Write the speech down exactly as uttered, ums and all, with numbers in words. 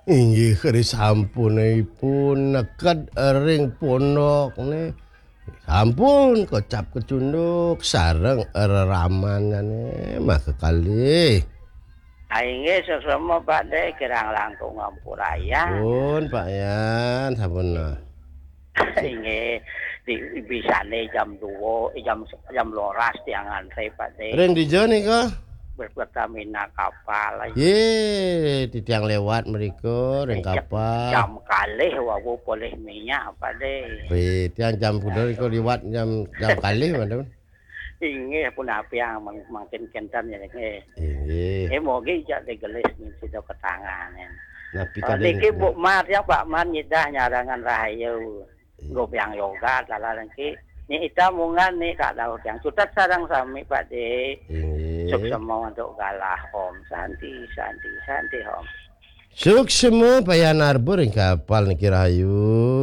Inggih keris sampunipun neked ring pondok ne. Sampun kocap kecunduk sareng reramanane mah kekalih. Inggih sesama Pak De kirang langkung ngampurayan. Pun Pak Yan sampun. Inggih di bisane jam dua jam jam dua belas tiang antre Pak De. Ring dijo nika? Berpertamina kapal. Ye, titiang lewat mereka ring kapal. Jam kalih wawu boleh minyak Pak De. Wih, tiang jam kuda iko liwat jam jam kalih madam. Inggih pun api yang makin kentan ya nggih. Inggih. Eh mogi jak digelis nih sido ketangan. Napi Oh, kadang. niki Bu Mar ya Pak Man nyidah nyarangan rahayu. Gobyang yoga talaran ki. Ni ita mungan ni kak daud yang sutat sarang sami Pak De. Suk semua untuk galah Om. Santi, santi, santi Om. Suk semua payan arbor ing kapal niki rahayu.